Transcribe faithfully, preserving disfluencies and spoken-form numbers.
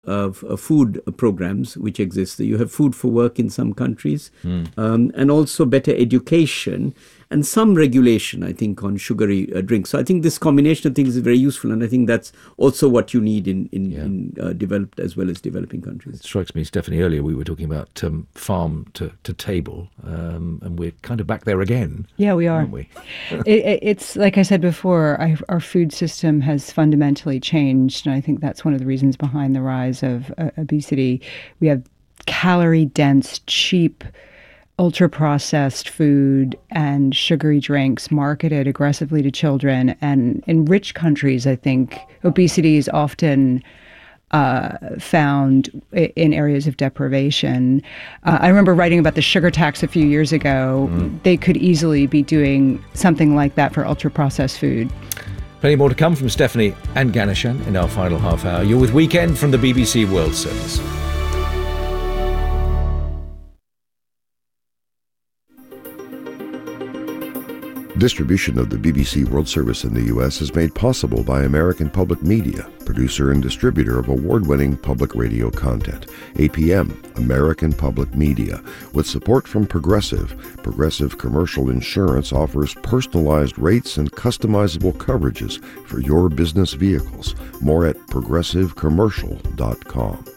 of uh, food programs which exist. You have food for work in some countries, mm. um, and also better education and some regulation, I think, on sugary uh, drinks. So I think this combination of things is very useful, and I think that's also what you need in, in, yeah. in uh, developed as well as developing countries. It strikes me, Stephanie, earlier we were talking about um, farm to, to table, um, and we're kind of back there again. Yeah, we are. Aren't we? it, it's, like I said before, I, our food system has fundamentally changed, and I think that's one of the reasons behind the rise of uh, obesity. We have calorie-dense, cheap, ultra-processed food and sugary drinks marketed aggressively to children. And in rich countries, I think obesity is often uh, found in areas of deprivation. Uh, I remember writing about the sugar tax a few years ago. Mm. They could easily be doing something like that for ultra-processed food. Plenty more to come from Stephanie and Ganeshan in our final half hour. You're with Weekend from the B B C World Service. Distribution of the B B C World Service in the U S is made possible by American Public Media, producer and distributor of award-winning public radio content. A P M, American Public Media. With support from Progressive, Progressive Commercial Insurance offers personalized rates and customizable coverages for your business vehicles. More at progressive commercial dot com.